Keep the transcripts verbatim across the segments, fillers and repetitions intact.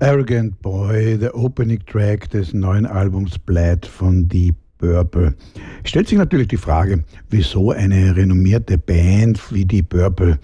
Arrogant Boy, der Opening Track des neuen Albums Splat von Deep Purple. Stellt sich natürlich die Frage, wieso eine renommierte Band wie Deep Purple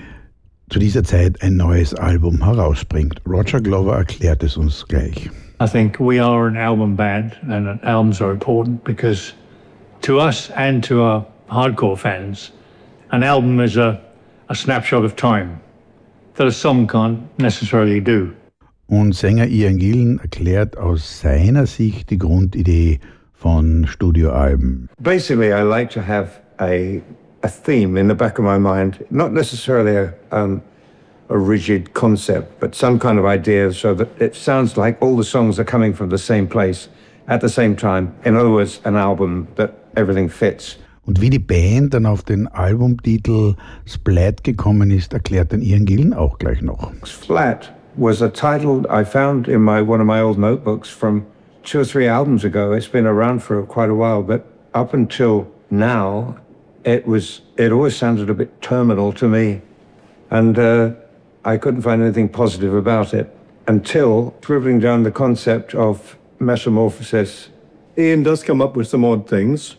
zu dieser Zeit ein neues Album herausbringt. Roger Glover erklärt es uns gleich. I think we are an album band and albums are important because to us and to our hardcore fans, an album is a, a snapshot of time that a song can't necessarily do. Und Sänger Ian Gillan erklärt aus seiner Sicht die Grundidee von Studioalben. Basically, I like to have a a theme in the back of my mind, not necessarily a, um, a rigid concept, but some kind of idea so that it sounds like all the songs are coming from the same place at the same time. In other words, an album that everything fits. Und wie die Band dann auf den Albumtitel Splat gekommen ist, erklärt dann Ian Gillan auch gleich noch. Splat was a title I found in my one of my old notebooks from two or three albums ago. It's been around for quite a while, but up until now, it was it always sounded a bit terminal to me, and uh, I couldn't find anything positive about it until scribbling down the concept of metamorphosis. Ian does come up with some odd things,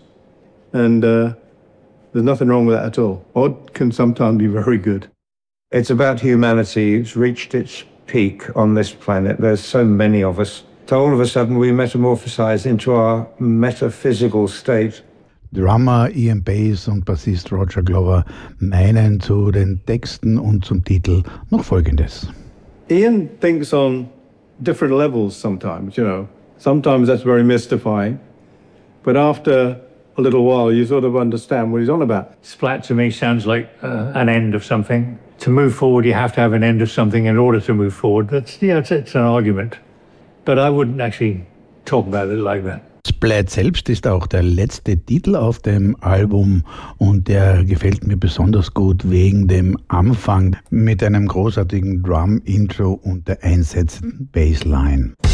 and uh, there's nothing wrong with that at all. Odd can sometimes be very good. It's about humanity. It's reached its peak on this planet. There's so many of us. So all of a sudden we metamorphosize into our metaphysical state. Drummer Ian Bass und Bassist Roger Glover meinen zu den Texten und zum Titel noch Folgendes. Ian thinks on different levels sometimes, you know. Sometimes that's very mystifying. But after a little while, you sort of understand what he's on about. Splat to me sounds like uh, an end of something. To move forward, you have to have an end of something in order to move forward. That's, yeah, it's, it's an argument. But I wouldn't actually talk about it like that. Splat selbst ist auch der letzte Titel auf dem Album und der gefällt mir besonders gut wegen dem Anfang mit einem großartigen Drum-Intro und der einsetzenden Bassline.